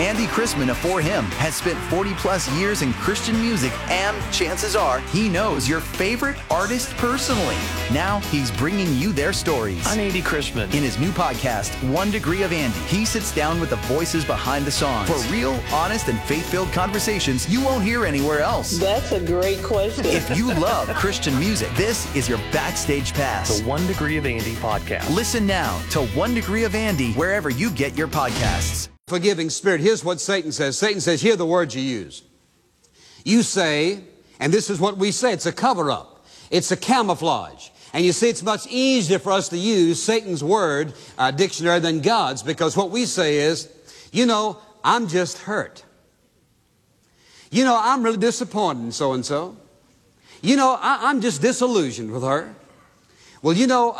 Andy Chrisman of For Him has spent 40-plus years in Christian music, and chances are he knows your favorite artist personally. Now he's bringing you their stories. I'm Andy Chrisman. In his new podcast, 1 Degree of Andy, he sits down with the voices behind the songs for real, honest, and faith-filled conversations you won't hear anywhere else. That's a great question. If you love Christian music, this is your backstage pass. The 1 Degree of Andy podcast. Listen now to 1 Degree of Andy wherever you get your podcasts. Forgiving spirit. Here's what Satan says. Satan says, here are the words you use. You say, and this is what we say, it's a cover-up. It's a camouflage. And you see, it's much easier for us to use Satan's word dictionary than God's, because what we say is, you know, I'm just hurt. You know, I'm really disappointed in so-and-so. You know, I'm just disillusioned with her. Well, you know,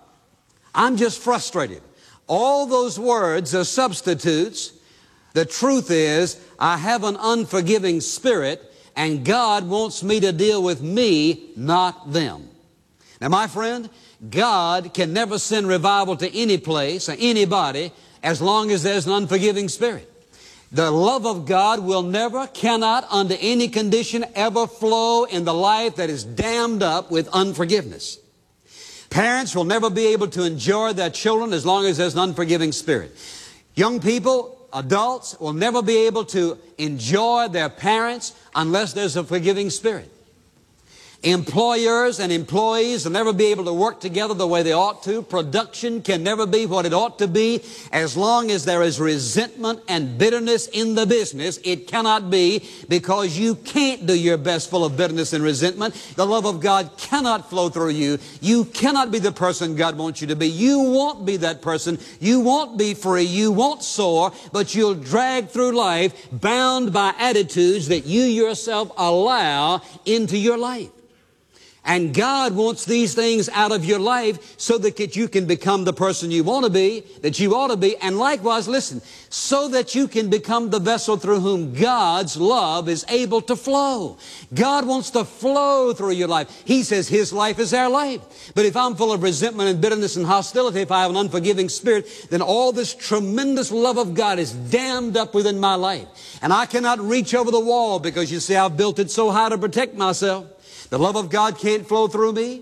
I'm just frustrated. All those words are substitutes. The truth is, I have an unforgiving spirit, and God wants me to deal with me, not them. Now, my friend, God can never send revival to any place or anybody as long as there's an unforgiving spirit. The love of God will never, cannot, under any condition, ever flow in the life that is dammed up with unforgiveness. Parents will never be able to enjoy their children as long as there's an unforgiving spirit. Young people, adults, will never be able to enjoy their parents unless there's a forgiving spirit. Employers and employees will never be able to work together the way they ought to. Production can never be what it ought to be as long as there is resentment and bitterness in the business. It cannot be, because you can't do your best full of bitterness and resentment. The love of God cannot flow through you. You cannot be the person God wants you to be. You won't be that person. You won't be free. You won't soar, but you'll drag through life bound by attitudes that you yourself allow into your life. And God wants these things out of your life so that you can become the person you want to be, that you ought to be, and likewise, listen, so that you can become the vessel through whom God's love is able to flow. God wants to flow through your life. He says His life is our life. But if I'm full of resentment and bitterness and hostility, if I have an unforgiving spirit, then all this tremendous love of God is dammed up within my life. And I cannot reach over the wall because, you see, I've built it so high to protect myself. The love of God can't flow through me.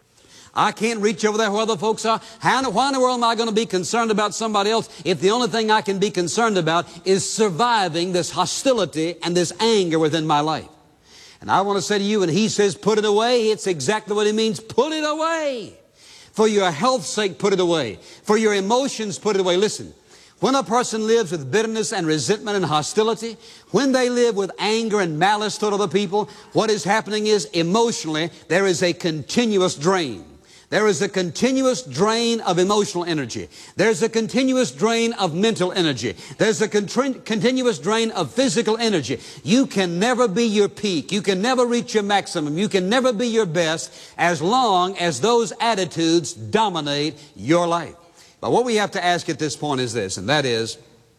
I can't reach over there where other folks are. Why in the world am I going to be concerned about somebody else if the only thing I can be concerned about is surviving this hostility and this anger within my life? And I want to say to you, when He says put it away, it's exactly what He means. Put it away. For your health's sake, put it away. For your emotions, put it away. Listen. When a person lives with bitterness and resentment and hostility, when they live with anger and malice toward other people, what is happening is emotionally there is a continuous drain. There is a continuous drain of emotional energy. There's a continuous drain of mental energy. There's a continuous drain of physical energy. You can never be your peak. You can never reach your maximum. You can never be your best as long as those attitudes dominate your life. But what we have to ask at this point is this, and that is,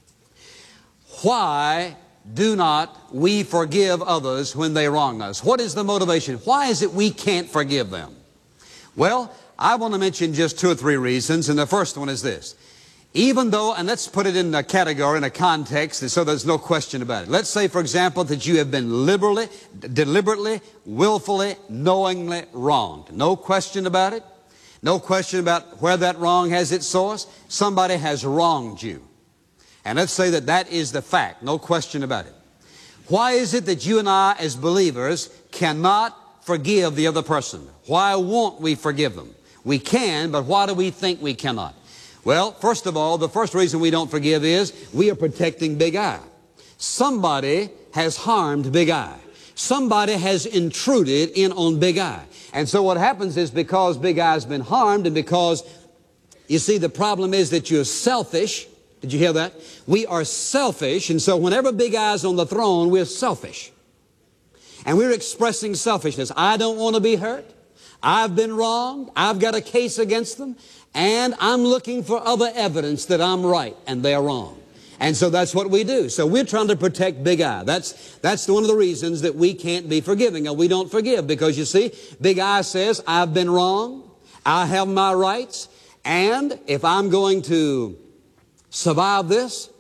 why do not we forgive others when they wrong us? What is the motivation? Why is it we can't forgive them? Well, I want to mention just 2 or 3 reasons, and the first one is this. Even though, and let's put it in a category, in a context, so there's no question about it. Let's say, for example, that you have been deliberately, willfully, knowingly wronged. No question about it. No question about where that wrong has its source. Somebody has wronged you. And let's say that that is the fact. No question about it. Why is it that you and I as believers cannot forgive the other person? Why won't we forgive them? We can, but why do we think we cannot? Well, first of all, the first reason we don't forgive is we are protecting Big I. Somebody has harmed Big I. Somebody has intruded in on Big I. And so what happens is, because Big I has been harmed, and because, you see, the problem is that you're selfish. Did you hear that? We are selfish, and so whenever Big I is on the throne, we're selfish. And we're expressing selfishness. I don't want to be hurt. I've been wronged. I've got a case against them. And I'm looking for other evidence that I'm right and they're wrong. And so that's what we do. So we're trying to protect Big I. That's one of the reasons that we can't be forgiving, or we don't forgive, because you see, Big I says, I've been wrong, I have my rights, and if I'm going to survive this,